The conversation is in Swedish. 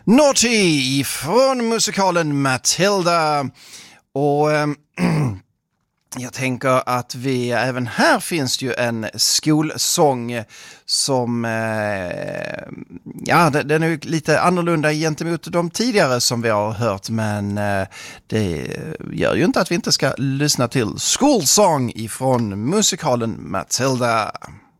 Naughty från musikalen Matilda. Och jag tänker att även här finns det ju en skolsång som, den är ju lite annorlunda gentemot de tidigare som vi har hört, men det gör ju inte att vi inte ska lyssna till School Song ifrån musikalen Matilda.